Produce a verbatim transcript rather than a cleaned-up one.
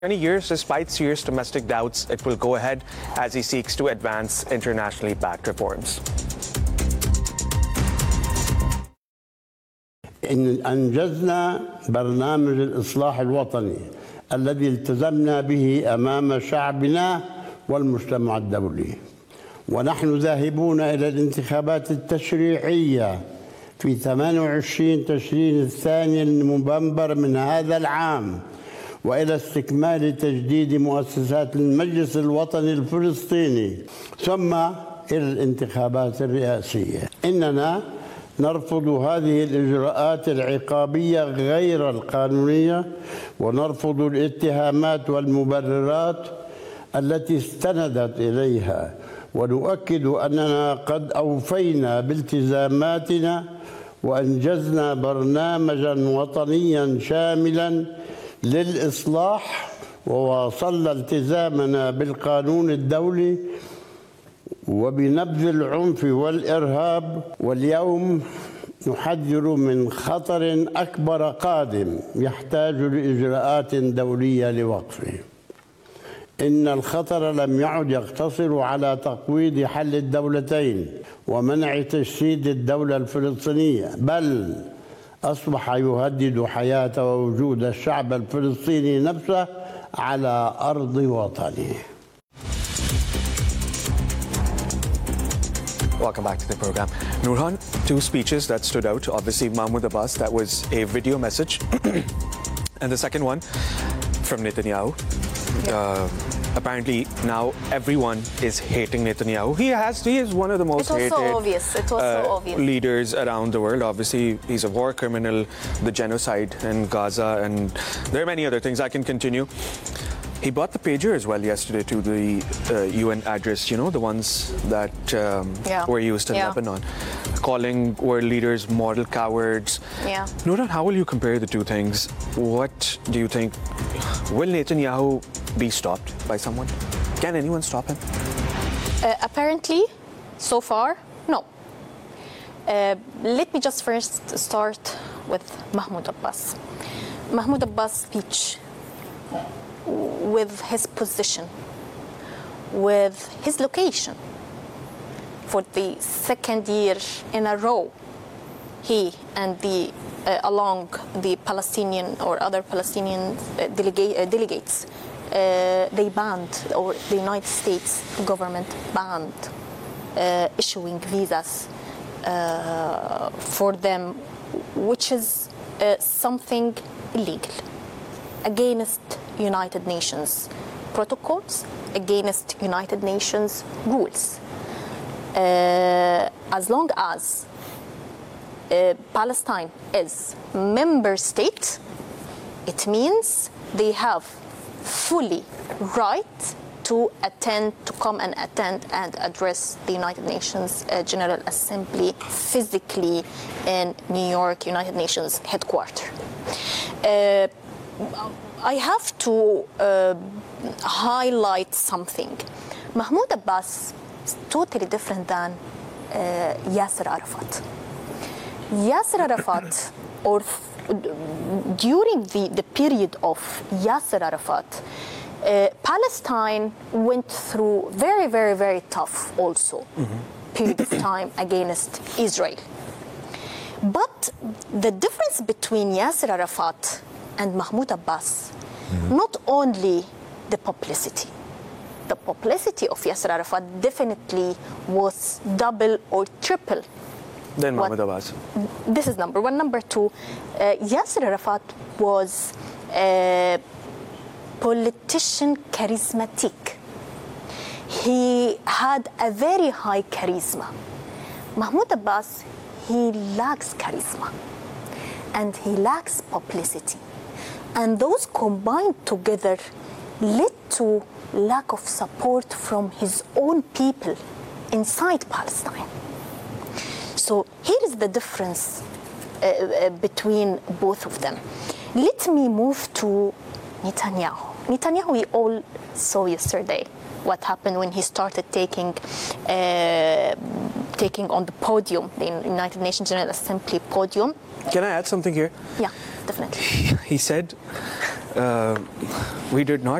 twenty years, despite serious domestic doubts, it will go ahead as he seeks to advance internationally backed reforms. إن أنجزنا برنامج الإصلاح الوطني الذي التزمنا به أمام شعبنا والمجتمع الدولي، ونحن ذاهبون إلى الانتخابات التشريعية في ثمانية وعشرين تشرين الثاني نوفمبر من هذا العام، وإلى استكمال تجديد مؤسسات المجلس الوطني الفلسطيني، ثم إلى الانتخابات الرئاسية. إننا نرفض هذه الإجراءات العقابية غير القانونية، ونرفض الاتهامات والمبررات التي استندت إليها، ونؤكد أننا قد أوفينا بالتزاماتنا وأنجزنا برنامجا وطنيا شاملا للإصلاح، وواصلنا التزامنا بالقانون الدولي وبنبذ العنف والإرهاب. واليوم نحذر من خطر أكبر قادم يحتاج لإجراءات دولية لوقفه. إن الخطر لم يعد يقتصر على تقويض حل الدولتين ومنع تجسيد الدولة الفلسطينية، بل أصبح يهدد حياة ووجود الشعب الفلسطيني نفسه على أرض وطنه. Welcome back to the program. Nurhan, two speeches that stood out. Obviously, Mahmoud Abbas, that was a video message. And the second one from Netanyahu. Yeah. Uh, apparently, now everyone is hating Netanyahu. He has, he is one of the most it was hated so obvious. It was uh, so obvious. leaders around the world. Obviously, he's a war criminal, the genocide in Gaza, and there are many other things. I can continue. He brought the pager as well yesterday to the uh, U N address, you know, the ones that um, yeah. were used in yeah. Lebanon, calling world leaders moral cowards. Yeah. Nurhan, how will you compare the two things? What do you think? Will Netanyahu be stopped by someone? Can anyone stop him? Uh, apparently, so far, no. Uh, let me just first start with Mahmoud Abbas. Mahmoud Abbas' speech, with his position, with his location. For the second year in a row, he and the uh, along the Palestinian or other Palestinian uh, delega- uh, delegates, uh, they banned, or the United States government banned uh, issuing visas uh, for them, which is uh, something illegal, against United Nations protocols, against United Nations rules. Uh, as long as uh, Palestine is member state, it means they have fully right to attend, to come and attend and address the United Nations uh, General Assembly physically in New York, United Nations headquarters. Uh, I have to uh, highlight something. Mahmoud Abbas is totally different than uh, Yasser Arafat. Yasser Arafat, or th- during the, the period of Yasser Arafat, uh, Palestine went through very, very, very tough also mm-hmm. period of time against Israel. But the difference between Yasser Arafat and Mahmoud Abbas, mm-hmm. not only the publicity. The publicity of Yasser Arafat definitely was double or triple. Then Mahmoud Abbas. This is number one. Number two, uh, Yasser Arafat was a politician charismatic. He had a very high charisma. Mahmoud Abbas, he lacks charisma and he lacks publicity. And those combined together led to lack of support from his own people inside Palestine. So here is the difference uh, uh, between both of them. Let me move to Netanyahu. Netanyahu, we all saw yesterday what happened when he started taking uh, taking on the podium, the United Nations General Assembly podium. Can I add something here? Yeah, definitely. He said Uh, we did not